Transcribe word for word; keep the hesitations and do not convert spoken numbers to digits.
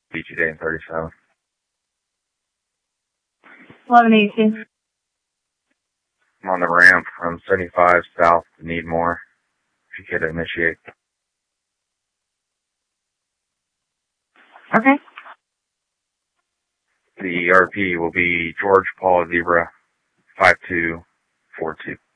B G Day and thirty-seven. eleven eighty-two. I'm on the ramp from seventy-five south to Needmore. If you could initiate. Okay. The E R P will be George Paul Zebra five two four two.